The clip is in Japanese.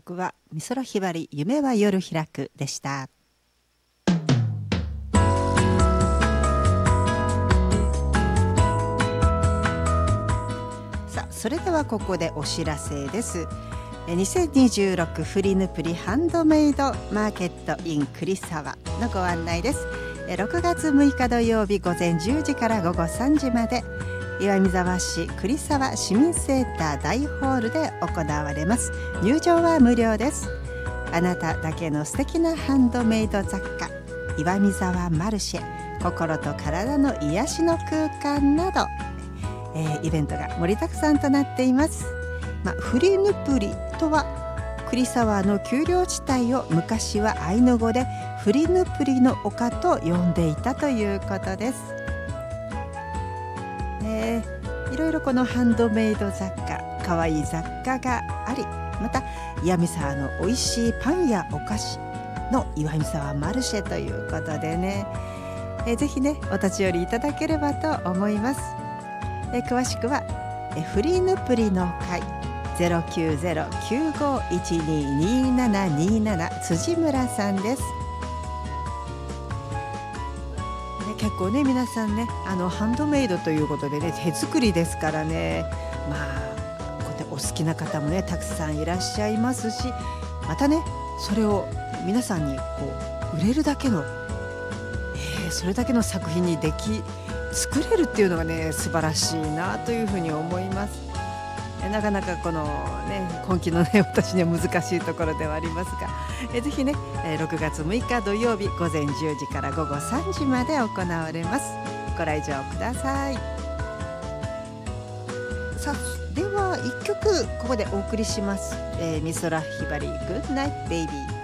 曲は美空ひばり夢は夜開くでした。さあ、それではここでお知らせです。2026フリヌプリハンドメイドマーケット in 栗沢のご案内です。6月6日土曜日午前10時から午後3時まで、岩見沢市栗沢市民センター大ホールで行われます。入場は無料です。あなただけの素敵なハンドメイド雑貨、岩見沢マルシェ、心と体の癒しの空間など、イベントが盛りだくさんとなっています。フリヌプリとは栗沢の丘陵地帯を昔はアイヌ語でフリヌプリの丘と呼んでいたということです。いろいろこのハンドメイド雑貨、かわいい雑貨があり、また岩見沢の美味しいパンやお菓子の岩見沢マルシェということでね、ぜひねお立ち寄りいただければと思います。詳しくはフリヌプリの会 090-9512-2727 辻村さんです。結構ね皆さんねハンドメイドということでね手作りですからね、こうやってお好きな方もねたくさんいらっしゃいますし、またねそれを皆さんにこう売れるだけの、それだけの作品に作れるっていうのがね素晴らしいなというふうに思います。なかなかこのね根気のね私には難しいところではありますが、ぜひね6月6日土曜日午前10時から午後3時まで行われます。ご来場ください。さあでは1曲ここでお送りします。美空ひばり Good Night Baby。